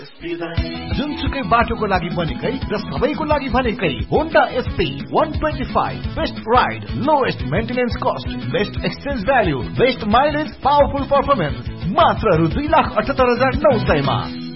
जुनसुकै बाटोको लागि बनेकै र सबैको लागि भनेकै Honda SP 125 best ride, lowest maintenance cost, best exchange value, best mileage, powerful performance, मात्र रु 2,78,900 मा।